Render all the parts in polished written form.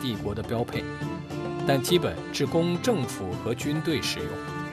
帝国的标配，但基本只供政府和军队使用。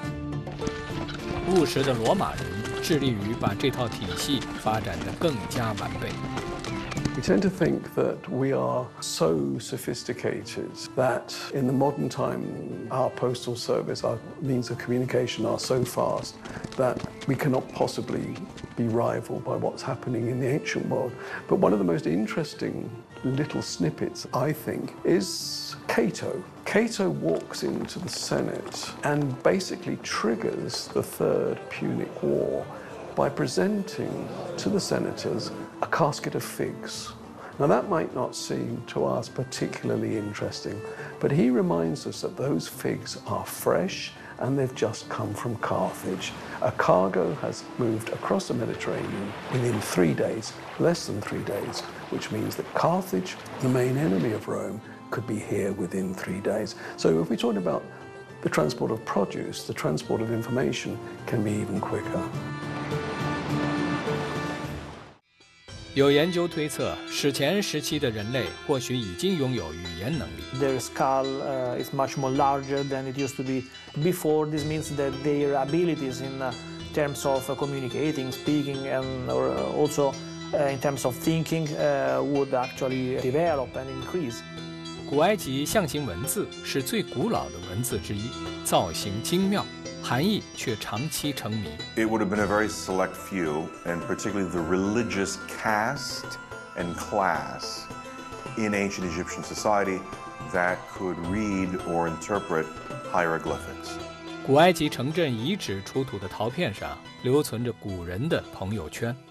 务实的罗马人致力于把这套体系发展得更加完备。 We tend to think that we are so sophisticated that in the modern time our postal service, our means of communication are so fast that we cannot possibly be rivaled by what's happening in the ancient world. But one of the most interesting little snippets, I think, is Cato. Cato walks into the Senate and basically triggers the Third Punic War by presenting to the senators a casket of figs. Now that might not seem to us particularly interesting, but he reminds us that those figs are fresh and they've just come from Carthage. A cargo has moved across the Mediterranean within 3 days, less than 3 days, which means that Carthage, the main enemy of Rome, could be here within 3 days. So if we talk about the transport of produce, the transport of information can be even quicker. 有研究推测，史前时期的人类或许已经拥有语言能力。 Their skull is much more larger than it used to be before. This means that their abilities in terms of communicating, speaking, and also in terms of thinking would actually develop and increase. 古埃及象形文字是最古老的文字之一，造型精妙，含义却长期成谜。 It would have been a very select few, and particularly the religious caste and class in ancient Egyptian society that could read or interpret hieroglyphics. 古埃及城镇遗址出土的陶片上留存着古人的朋友圈。